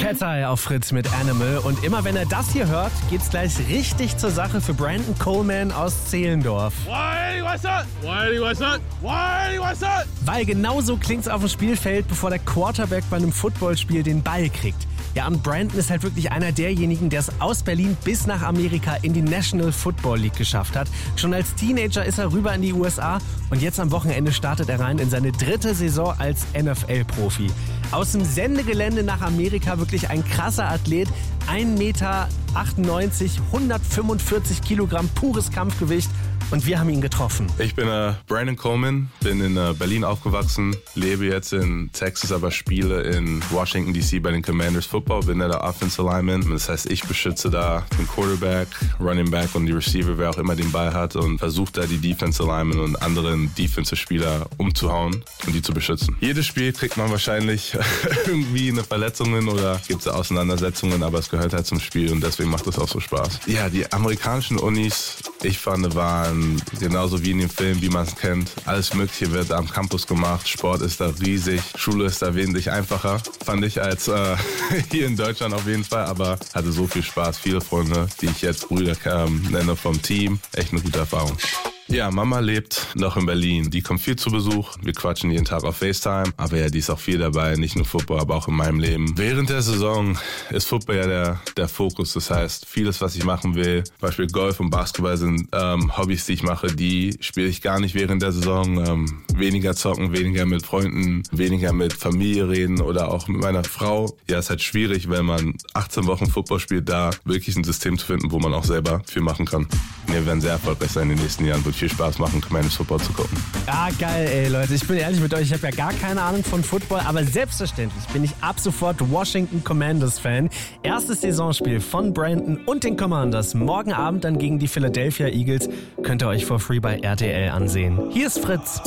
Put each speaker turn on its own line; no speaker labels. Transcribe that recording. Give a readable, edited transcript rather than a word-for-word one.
Petzai auf Fritz mit Animal. Und immer wenn er das hier hört, geht's gleich richtig zur Sache für Brandon Coleman aus Zehlendorf. Weil genau so klingt's auf dem Spielfeld, bevor der Quarterback bei einem Footballspiel den Ball kriegt. Ja, und Brandon ist halt wirklich einer derjenigen, der es aus Berlin bis nach Amerika in die National Football League geschafft hat. Schon als Teenager ist er rüber in die USA und jetzt am Wochenende startet er rein in seine 3. Saison als NFL-Profi. Aus dem Sendegelände nach Amerika wirklich ein krasser Athlet, 1,98 Meter, 145 Kilogramm pures Kampfgewicht. Und wir haben ihn getroffen.
Ich bin Brandon Coleman, bin in Berlin aufgewachsen, lebe jetzt in Texas, aber spiele in Washington D.C. bei den Commanders Football, bin der Offensive Lineman. Das heißt, ich beschütze da den Quarterback, Running Back und die Receiver, wer auch immer den Ball hat, und versuche da die Defensive Linemen und anderen Defensive-Spieler umzuhauen und die zu beschützen. Jedes Spiel kriegt man wahrscheinlich irgendwie eine Verletzung oder gibt es Auseinandersetzungen, aber es gehört halt zum Spiel und deswegen macht es auch so Spaß. Ja, die amerikanischen Unis, ich fand, waren genauso wie in dem Film, wie man es kennt. Alles Mögliche wird am Campus gemacht. Sport ist da riesig. Schule ist da wesentlich einfacher, fand ich, als hier in Deutschland auf jeden Fall. Aber hatte so viel Spaß. Viele Freunde, die ich jetzt Brüder nenne vom Team. Echt eine gute Erfahrung. Ja, Mama lebt noch in Berlin. Die kommt viel zu Besuch. Wir quatschen jeden Tag auf FaceTime. Aber ja, die ist auch viel dabei. Nicht nur Football, aber auch in meinem Leben. Während der Saison ist Football ja der Fokus. Das heißt, vieles, was ich machen will, zum Beispiel Golf und Basketball sind Hobbys, die ich mache, die spiele ich gar nicht während der Saison. Weniger zocken, weniger mit Freunden, weniger mit Familie reden oder auch mit meiner Frau. Ja, ist halt schwierig, wenn man 18 Wochen Football spielt, da wirklich ein System zu finden, wo man auch selber viel machen kann. Wir werden sehr erfolgreich sein in den nächsten Jahren. Wird viel Spaß machen, Commanders Football zu gucken.
Ah, geil, ey, Leute. Ich bin ehrlich mit euch, ich habe ja gar keine Ahnung von Football, aber selbstverständlich bin ich ab sofort Washington Commanders-Fan. Erstes Saisonspiel von Brandon und den Commanders. Morgen Abend dann gegen die Philadelphia Eagles. Könnt ihr euch for free bei RTL ansehen. Hier ist Fritz.